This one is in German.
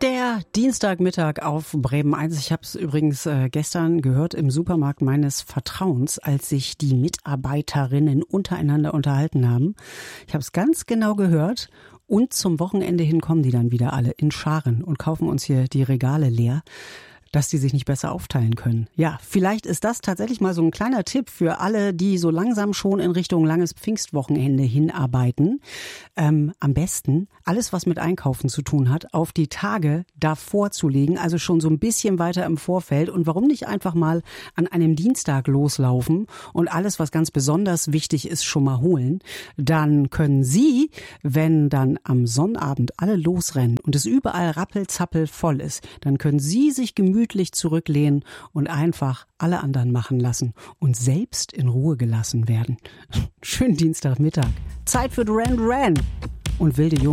Der Dienstagmittag auf Bremen 1. Ich habe es übrigens gestern gehört im Supermarkt meines Vertrauens, als sich die Mitarbeiterinnen untereinander unterhalten haben. Ich habe es ganz genau gehört. Und zum Wochenende hin kommen die dann wieder alle in Scharen und kaufen uns hier die Regale leer, dass die sich nicht besser aufteilen können. Ja, vielleicht ist das tatsächlich mal so ein kleiner Tipp für alle, die so langsam schon in Richtung langes Pfingstwochenende hinarbeiten. Am besten alles, was mit Einkaufen zu tun hat, auf die Tage davor zu legen, also schon so ein bisschen weiter im Vorfeld. Und warum nicht einfach mal an einem Dienstag loslaufen und alles, was ganz besonders wichtig ist, schon mal holen. Dann können Sie, wenn dann am Sonnabend alle losrennen und es überall rappelzappel voll ist, dann können Sie sich gemütlich zurücklehnen und einfach alle anderen machen lassen und selbst in Ruhe gelassen werden. Schönen Dienstagmittag. Zeit für Duran Duran und wilde Jungen.